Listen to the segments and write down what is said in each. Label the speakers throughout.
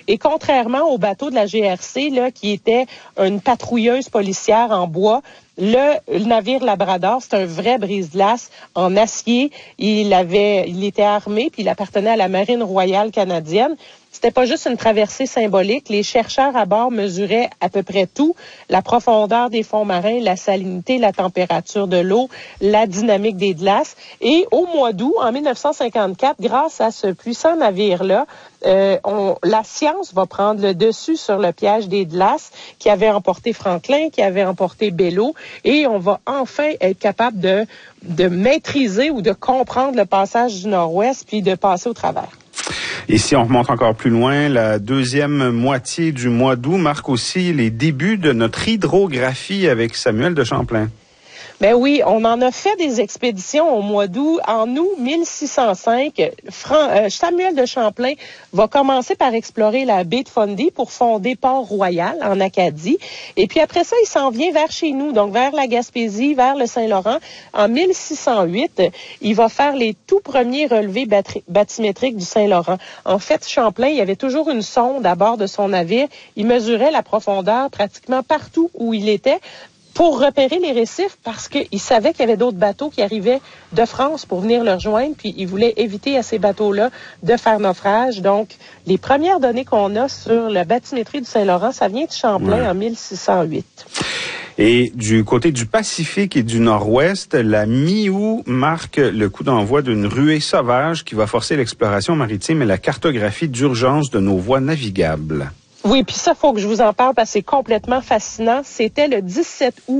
Speaker 1: Et contrairement au bateau de la GRC, là, qui était une patrouilleuse policière en bois, le navire Labrador, c'est un vrai brise-glace en acier. Il était armé, puis il appartenait à la Marine royale canadienne. C'était pas juste une traversée symbolique. Les chercheurs à bord mesuraient à peu près tout. La profondeur des fonds marins, la salinité, la température de l'eau, la dynamique des glaces. Et au mois d'août, en 1954, grâce à ce puissant navire-là, la science va prendre le dessus sur le piège des glaces qui avait emporté Franklin, qui avait emporté Belleau. Et on va enfin être capable de maîtriser ou de comprendre le passage du Nord-Ouest puis de passer au travers.
Speaker 2: Et si on remonte encore plus loin, la deuxième moitié du mois d'août marque aussi les débuts de notre hydrographie avec Samuel de Champlain.
Speaker 1: Ben oui, on en a fait des expéditions au mois d'août. En août 1605, Samuel de Champlain va commencer par explorer la baie de Fundy pour fonder Port-Royal en Acadie. Et puis après ça, il s'en vient vers chez nous, donc vers la Gaspésie, vers le Saint-Laurent. En 1608, il va faire les tout premiers relevés bathymétriques du Saint-Laurent. En fait, Champlain, il y avait toujours une sonde à bord de son navire. Il mesurait la profondeur pratiquement partout où il était, pour repérer les récifs, parce qu'il savait qu'il y avait d'autres bateaux qui arrivaient de France pour venir le rejoindre, puis il voulait éviter à ces bateaux-là de faire naufrage. Donc, les premières données qu'on a sur la bathymétrie du Saint-Laurent, ça vient de Champlain en 1608.
Speaker 2: Et du côté du Pacifique et du Nord-Ouest, la mi-août marque le coup d'envoi d'une ruée sauvage qui va forcer l'exploration maritime et la cartographie d'urgence de nos voies navigables.
Speaker 1: Oui, puis ça, faut que je vous en parle parce que c'est complètement fascinant. C'était le 17 août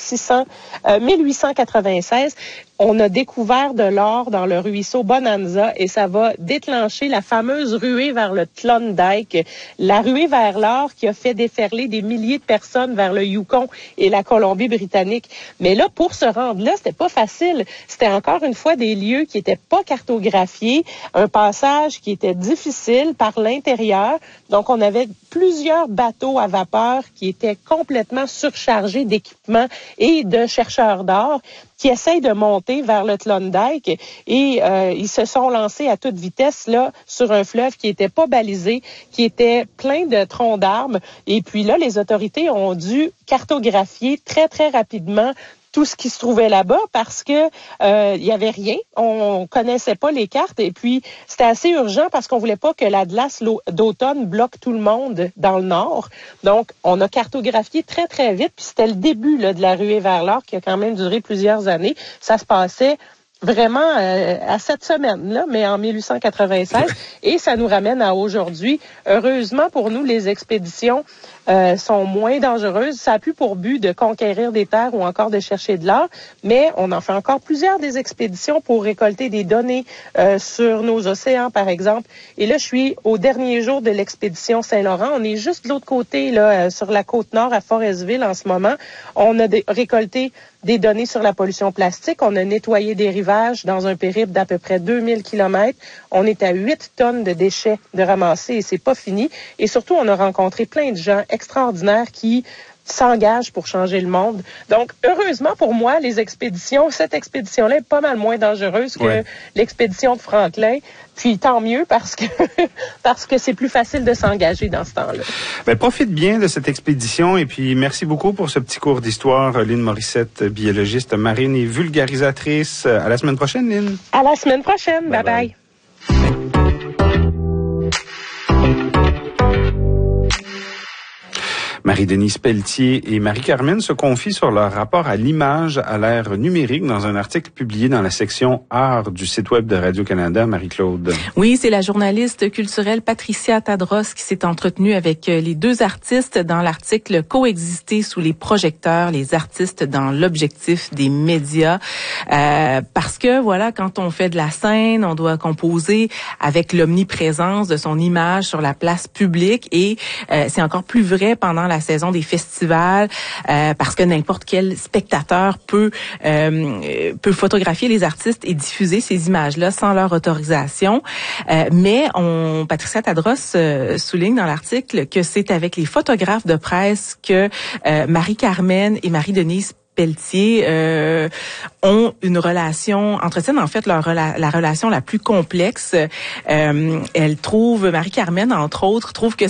Speaker 1: 1896. On a découvert de l'or dans le ruisseau Bonanza et ça va déclencher la fameuse ruée vers le Klondike, la ruée vers l'or qui a fait déferler des milliers de personnes vers le Yukon et la Colombie-Britannique. Mais là, pour se rendre là, c'était pas facile. C'était encore une fois des lieux qui étaient pas cartographiés, un passage qui était difficile par l'intérieur. Donc, on avait plusieurs bateaux à vapeur qui étaient complètement surchargés d'équipements et de chercheurs d'or qui essayent de monter vers le Klondike et ils se sont lancés à toute vitesse là sur un fleuve qui était pas balisé, qui était plein de troncs d'arbres. Et puis là, les autorités ont dû cartographier très, très rapidement tout ce qui se trouvait là-bas parce que il y avait rien, on connaissait pas les cartes et puis c'était assez urgent parce qu'on voulait pas que la glace d'automne bloque tout le monde dans le nord. Donc on a cartographié très très vite puis c'était le début là de la ruée vers l'or qui a quand même duré plusieurs années. Ça se passait vraiment à cette semaine-là, mais en 1896, et ça nous ramène à aujourd'hui. Heureusement pour nous, les expéditions sont moins dangereuses. Ça n'a plus pour but de conquérir des terres ou encore de chercher de l'or, mais on en fait encore plusieurs des expéditions pour récolter des données sur nos océans, par exemple. Et là, je suis au dernier jour de l'expédition Saint-Laurent. On est juste de l'autre côté, là, sur la côte nord à Forestville en ce moment. On a récolté des données sur la pollution plastique. On a nettoyé des rivages dans un périple d'à peu près 2000 kilomètres. On est à 8 tonnes de déchets de ramasser et c'est pas fini. Et surtout, on a rencontré plein de gens extraordinaires qui s'engagent pour changer le monde. Donc, heureusement pour moi, cette expédition-là est pas mal moins dangereuse que l'expédition de Franklin. Puis tant mieux parce que c'est plus facile de s'engager dans ce temps-là.
Speaker 2: Ben, profite bien de cette expédition et puis merci beaucoup pour ce petit cours d'histoire, Lynn Morissette, biologiste marine et vulgarisatrice. À la semaine prochaine, Lynn.
Speaker 1: À la semaine prochaine. Bye bye.
Speaker 2: Marie-Denise Pelletier et Marie-Carmen se confient sur leur rapport à l'image à l'ère numérique dans un article publié dans la section Art du site web de Radio-Canada. Marie-Claude.
Speaker 3: Oui, c'est la journaliste culturelle Patricia Tadros qui s'est entretenue avec les deux artistes dans l'article « Coexister sous les projecteurs, les artistes dans l'objectif des médias ». Parce que, voilà, quand on fait de la scène, on doit composer avec l'omniprésence de son image sur la place publique et c'est encore plus vrai pendant la saison des festivals parce que n'importe quel spectateur peut photographier les artistes et diffuser ces images-là sans leur autorisation. Mais Patricia Tadros souligne dans l'article que c'est avec les photographes de presse que Marie-Carmen et Marie-Denise Pelletier entretiennent en fait la relation la plus complexe. Elle trouve, Marie-Carmen entre autres, trouve que